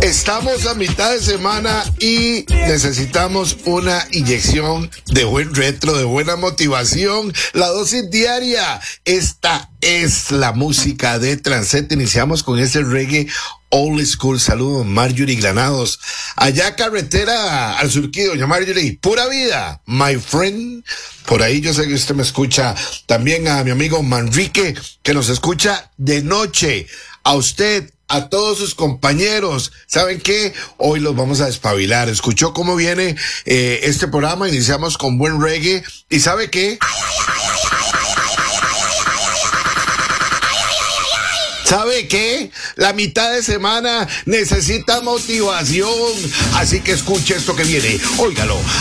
Estamos a mitad de semana y necesitamos una inyección de buen retro, de buena motivación. La dosis diaria. Esta es la música de Transet. Iniciamos con ese reggae old school. Saludos, Marjorie Granados. Allá carretera al Surquí, doña Marjorie. Pura vida, my friend. Por ahí yo sé que usted me escucha. También a mi amigo Manrique, que nos escucha de noche. A usted, a todos sus compañeros. ¿Saben qué? Hoy los vamos a despabilar. ¿Escuchó cómo viene este programa? Iniciamos con buen reggae. ¿Y sabe qué? ¿Sabe qué? La mitad de semana necesita motivación. Así que escuche esto que viene. Óigalo.